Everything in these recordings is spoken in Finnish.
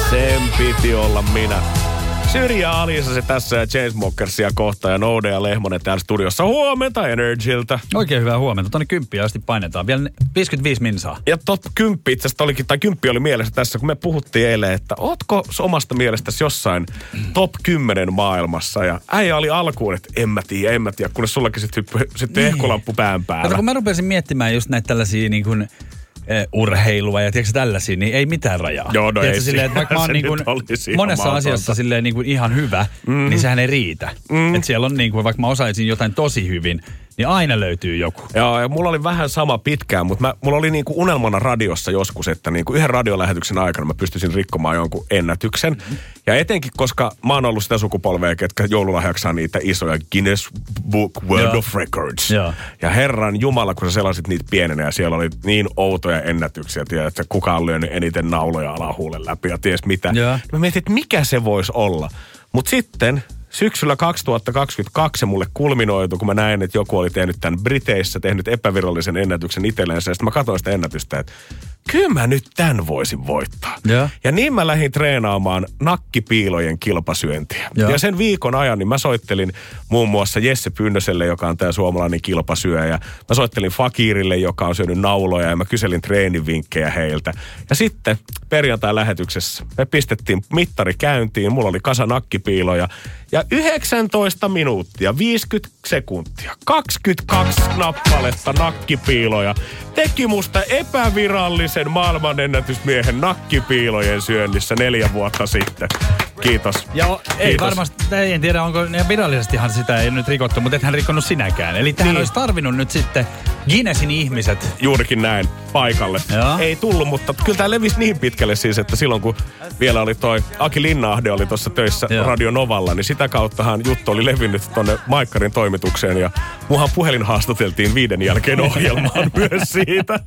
Sen piti olla minä. Syrjä Alisa se tässä ja Chainsmokersia kohta ja Noude ja Lehmonen täällä studiossa. Huomenta Energyltä. Oikein hyvää huomenta. Tuonne 10 asti painetaan. Vielä 55 minsaa. Ja 10 itse asiassa olikin, tai 10 oli mielessä tässä, kun me puhuttiin eilen, että ootko omasta mielestäsi jossain top 10 maailmassa? Ja äijä oli alkuun, että en mä tiedä, kunnes sullakin sitten ehkolamppu pään päällä. Mutta kun mä rupesin miettimään just näitä tällaisia niin kuin urheilua ja tiedätkö tällaisia, niin ei mitään rajaa. Joo, no ei silleen, että vaikka mä oon niin kuin monessa asiassa silleen niin kuin ihan hyvä, niin sehän ei riitä. Että siellä on niin kuin, vaikka mä osaisin jotain tosi hyvin, niin aina löytyy joku. Joo, ja mulla oli vähän sama pitkään, mutta mulla oli niinku unelmana radiossa joskus, että niinku yhden radiolähetyksen aikana mä pystyisin rikkomaan jonkun ennätyksen. Ja etenkin, koska mä oon ollut sitä sukupolvea, ketkä joululahjaksi saa niitä isoja Guinness Book World of Records. Ja herran jumala, kun sä selasit niitä pienenä ja siellä oli niin outoja ennätyksiä, että kuka on lyönyt eniten nauloja alahuulen läpi ja ties mitä. Mä mietin, että mikä se voisi olla. Mutta sitten syksyllä 2022 se mulle kulminoitu, kun mä näin, että joku oli tehnyt tämän Briteissä, tehnyt epävirallisen ennätyksen itsellensä. Ja sitten mä katsoin sitä ennätystä, että kyllä mä nyt tän voisin voittaa. Ja niin mä lähdin treenaamaan nakkipiilojen kilpasyöntiä. Ja sen viikon ajan niin mä soittelin muun muassa Jesse Pynnöselle, joka on tää suomalainen kilpasyöjä. Mä soittelin Fakirille, joka on syönyt nauloja, ja mä kyselin treenivinkkejä heiltä. Ja sitten perjantai lähetyksessä me pistettiin mittari käyntiin, mulla oli kasa nakkipiiloja. Ja 19 minuuttia, 50 sekuntia, 22 nappaletta nakkipiiloja teki musta epävirallisen maailmanennätysmiehen nakkipiilojen syönnissä 4 vuotta sitten. Kiitos. Ja ei varmasti, en tiedä onko, virallisestihan sitä ei nyt rikottu, mutta ethän rikkonut sinäkään. Eli tähän olisi tarvinnut nyt sitten Guinnessin ihmiset. Juurikin näin, paikalle. Ei tullut, mutta kyllä tämä levisi niin pitkälle siis, että silloin kun vielä oli toi Aki Linnahde oli tuossa töissä Radio Novalla, niin sitä kauttahan juttu oli levinnyt tonne Maikkarin toimitukseen ja muhan puhelin haastateltiin 5 jälkeen ohjelmaan myös siitä.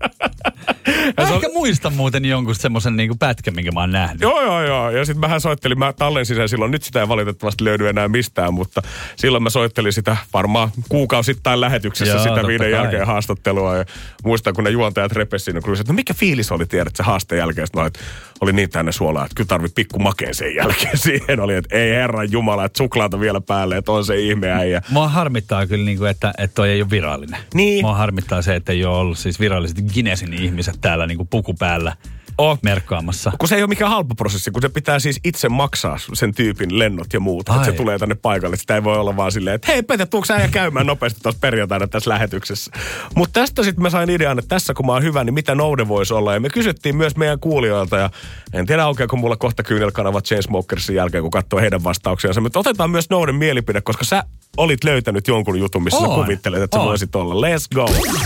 Ehkä muistan muuten jonkun semmoisen niinku pätkän, minkä mä oon nähnyt. Joo. Ja sitten mähän soittelin, mä tallensin sen silloin, nyt sitä ei valitettavasti löydy enää mistään, mutta silloin mä soittelin sitä varmaan kuukausittain lähetyksessä sitä 5 jälkeen haastattelua. Ja muistan, kun ne juontajat repesi siinä, kun no mikä fiilis oli, tiedät, se haasteen jälkeen. Sitten että oli niin tänne suolaa, että kyllä tarvii pikku makeen sen jälkeen. Siihen oli, että ei herran jumala, että suklaata vielä päälle, että on se ihme äijä. Mua harmittaa kyllä, niin kuin, että toi ei ole virallinen. Niin. Mua harmittaa se, että ei ole ollut siis viralliset Guinnessin ihmiset täällä niin kuin puku päällä merkkaamassa. Kun se ei ole mikään halpa prosessi, kun se pitää siis itse maksaa sen tyypin lennot ja muut. Että se tulee tänne paikalle. Sitä ei voi olla vaan silleen, että hei Pete, tuutko sä käymään nopeasti tuossa perjantaina tässä lähetyksessä. Mutta tästä sitten mä sain idean, että tässä kun mä oon hyvä, niin mitä Noude voisi olla. Ja me kysyttiin myös meidän kuulijoilta ja en tiedä aukeako mulla kohta kyynelkanavat Chainsmokersin jälkeen, kun katsoo heidän vastauksiansa. Mutta otetaan myös Nouden mielipide, koska sä olit löytänyt jonkun jutun, missä sä kuvittelet, että sä voisit olla. Let's go!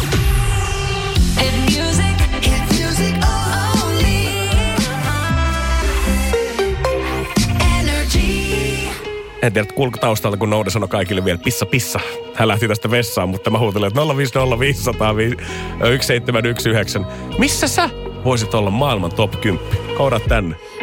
En tiedä, kuulko taustalta, kun Noude sanoi kaikille vielä pissa. Hän lähti tästä vessaan, mutta mä huutelin, että 050501719. Missä sä voisit olla maailman top 10? Koudat tänne.